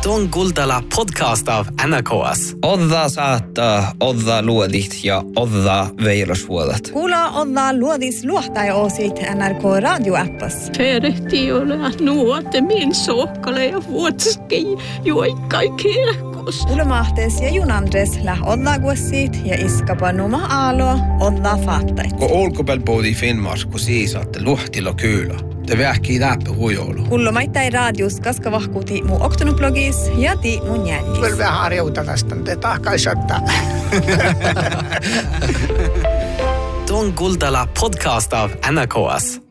Tuon Kuultala podcast av NRK:s. Odda saattaa, odda luodit ja odda veilosvuodat. Kuulla odda luodis luohtai osit NRK radioappas. Perehti ole nuote min sokkale ja vuotski juoikkai kirkos. Ulomahtes ja junandres läh odda guossit ja iskapa numa aalo odda faattait. Kun olkopääl poodi Finnmars, kun siisaatte luhtilo kyylä. Te vähkii läppä huijoulu. Kullomaittai radius kaskavahkuuti mu oktonublogis ja ti mun jäljis. Kyllä vähän harjouta tästä, te tahkaisottaa. Tuon Kuultala podcast av NRK:s.